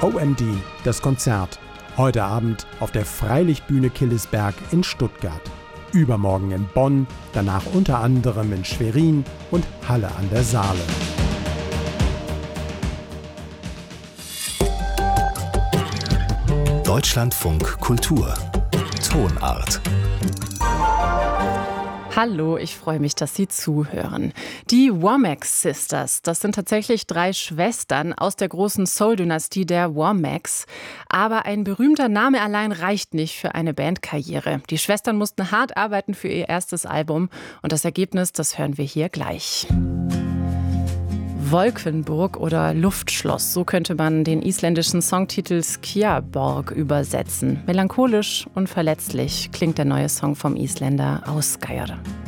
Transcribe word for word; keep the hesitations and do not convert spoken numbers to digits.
O M D, das Konzert. Heute Abend auf der Freilichtbühne Killesberg in Stuttgart. Übermorgen in Bonn, danach unter anderem in Schwerin und Halle an der Saale. Deutschlandfunk Kultur. Tonart. Hallo, ich freue mich, dass Sie zuhören. Die Womack Sisters, das sind tatsächlich drei Schwestern aus der großen Soul-Dynastie der Womacks. Aber ein berühmter Name allein reicht nicht für eine Bandkarriere. Die Schwestern mussten hart arbeiten für ihr erstes Album und das Ergebnis, das hören wir hier gleich. Wolkenburg oder Luftschloss, so könnte man den isländischen Songtitel Skjærborg übersetzen. Melancholisch und verletzlich klingt der neue Song vom Isländer Ásgeir.